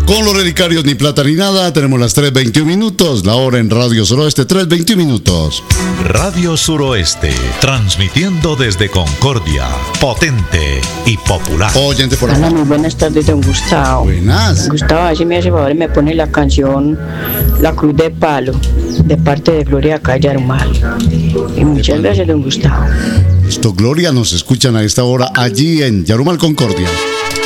Con los relicarios ni plata ni nada, tenemos las 3:21 minutos, la hora en Radio Suroeste, 3:21 minutos. Radio Suroeste, transmitiendo desde Concordia, potente y popular. Oyente por Hola, favor. muy buenas tardes, don Gustavo. Buenas. Gustavo, a ver si me hace favor y me pone la canción La Cruz de Palo, de parte de Gloria Yarumal. Y muchas gracias, don Gustavo. Esto, Gloria, nos escuchan a esta hora allí en Yarumal, Concordia.